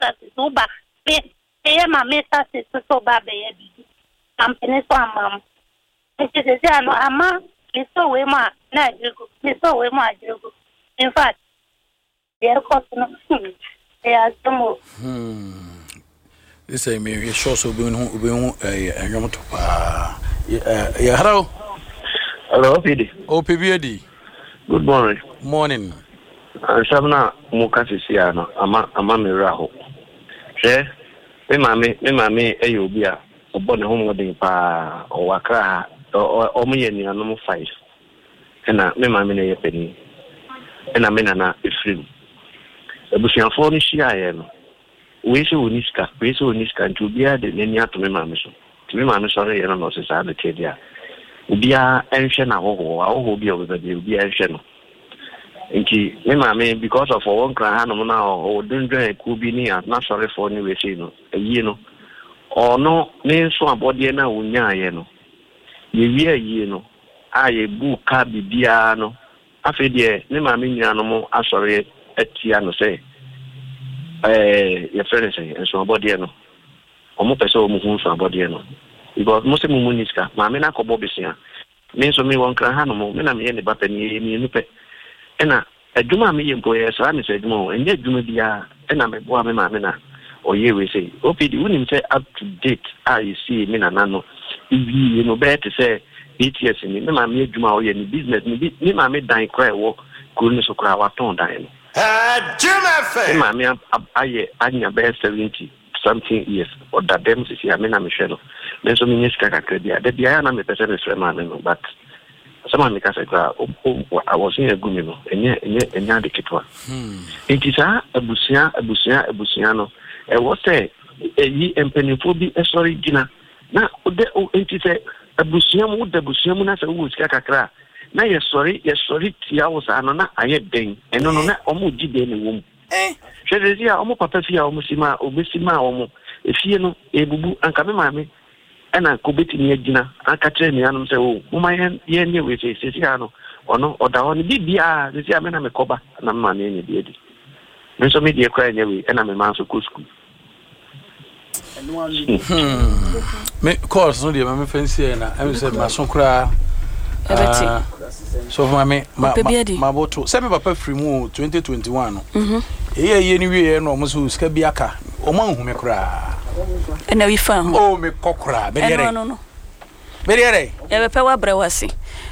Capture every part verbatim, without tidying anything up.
meta se so ba me e ma meta se so ba be ya bi company so amam e se se ano ama me so we ma na ajigo me so we ma ajigo in fact there cost no e asomo hmm this is me we show so be hu be hu eh anwom to pa yeah hello hello P D O P B D good morning morning Shabna mukasisi no ama ama meraho she me mame me mame e obi a obo ne ho modin pa o wakra o mo yeni anom five na me mame ne yepeni na me nana efrim ebusianfo ni hia ye no we se oniska we se oniska ntubia de nani ato me mame so me mame so re ye no se sa de tedia ubia enhwe na ho ho ho bi o be ubia enhwe no Inki me mama because of one cry hanom na o dundren ku bi ni na sorry for ni we say no ayi no o no ne so abode na wonya ye no ye wi ayi no aye bu ka bibia no afi de me mama nyina no mo asori atia no say eh ye friend say so abode no o mo pese o mo hu so abode no because mo se mo muniska mama na ko bobisia me so me one cry hanom me na me ne bapa ni ni ni pe ena adwuma me yempo ye so ani se adwuma enye adwuma bia ena me boa me ma me na oye we say O P D unim say up to date I see me na nano ibi you know better say eight years ni me ma me adwuma oye ni business ni me ma me dan kra wo ko ni so kra wa ton dan no adwuma fe me ma me aye anya be seventy something years or that them see me na me hwe no me so me nyiska kakra bia da bia na me pese me frɛ ma me no but someone make us say I was in a gumino enye enye enya de kitwa hmm intisa abusia abusia abusia no e wo say eyi empenifo bi e sorry gina na ode intisa abusia mu de abusia mu na say wo sika kakra na ye sorry ye sorry tia wo sa no na aye den eno no na omo gide ne wo eh hwezia omo papa fia omo sima obesima omo efie no ebubu anka me maame ena kobeti ni agina aka kire ni anum se o muma ye ye ne we se se ano ono oda oni bibia se se amena me koba na mma ne ne bi di nso me die kwa nye we ena me manso ko school me course no die me fancy na am se maso kra ebeti so for me ma ma boto se me papa free mu twenty twenty-one no mhm e ye ni we no mo so ska bi aka o ma hu me kra ena wi fa oh me kokra be yere no no be yere e be pe wa brewasi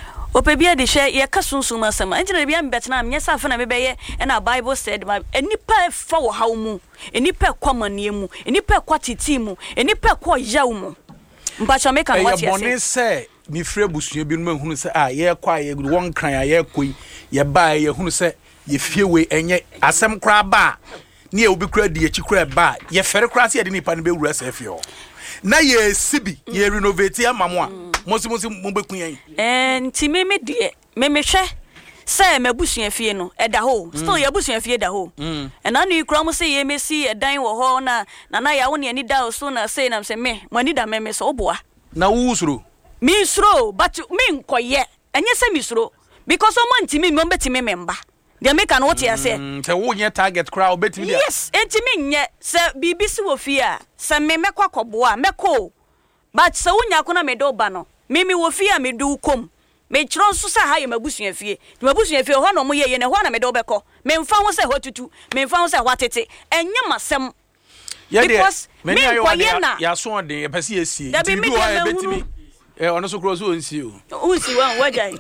O P B D hwe ye ka sunsun masem enjina bia mbetena am nyesa afa na me be ye na Bible said ma enipa fa wo haw mu enipa kwa manie mu enipa kwa titi mu enipa kwa yaw mu mpacha me kan what ye boni se mi frɛ busua bi no hunu se a ye kwa ye won kran a ye koi ye ba ye hunu se ye fie we enye asem kra ba ni e obi kra di echi kra ba ye fere kra se ye de nipa no be wura se fie na ye sibi ye renovate amamo a mosi mosi mo be kun eh nti me me de me me hwe se mabusua fie no e da ho still ye busua fie da ho e na no ikra mo se ye mesi e dan wo ho na na na ya wo ne ani da so na say na se me mo ani da me me so oboa na wo usuro mi usuro but me nkoye enye se mi usuro because o mo ntimi me mbetimi memba de make an what you say se wo nye target crowd betimi dia yes entimi nye se bibisi wo fie a se me mekwa koboa meko but se wonya ko na me do ba no me mi wo fie a me do kom me chiro nso se ha ye mabusua fie mabusua fie ho no mo ye ye ne ho na me do beko me mfa ho se ho tutu me mfa ho se ho atete enye masem because me ko ye na ya so de e pese ye sie ti do ha betimi eh ono so cross o nsi o unsi wan wajai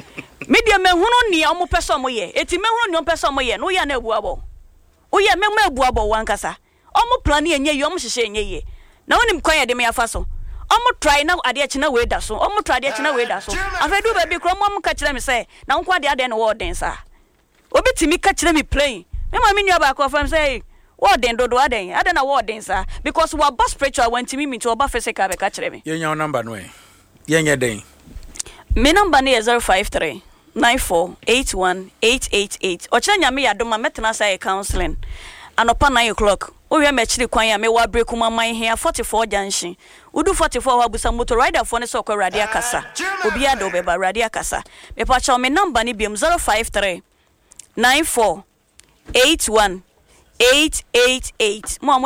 media mehunu ni omo pese omo ye eti mehunu ni omo pese omo ye no ya na ebuabo o ye me ma ebuabo wankasa omo plan ye nye ye omo hihye nye ye na wonim kwan ye de me afa so omo try na ade achi na we da so omo try ade achi na we da so afedu ba bi kro mo ka kire me say na nko ade ade na wo den sa obi timi ka kire me play me ma me nwa ba ko fam say wo den dodo ade ade na wo den sa because we boss spiritual want timi me to oba physical be ka kire me ye nya number no e ye nya den me number is zero five three nine four eight one eight eight eight. Ocha nyame yadoma metena say counseling. Anopa nine o'clock. Owe me chiri kwan ya me wa break kuma man here forty-four junction. Udu forty-four wa busa motor rider for ne so ko radia kasa. Obi ado be ba radia kasa. Me pa cha me number ni biem zero five three nine four eight one eight eight eight. Mo